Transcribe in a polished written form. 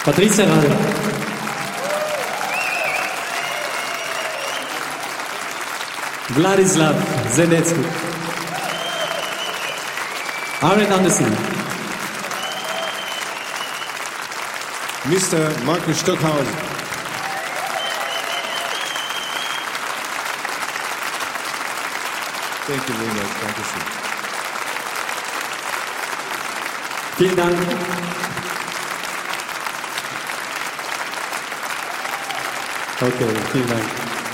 Patricia Rade. Vladislav Zenetsky. Aaron Anderson. Mr. Markus Stockhausen. Thank you very much. Dankeschön. Vielen Dank. Okay, vielen Dank.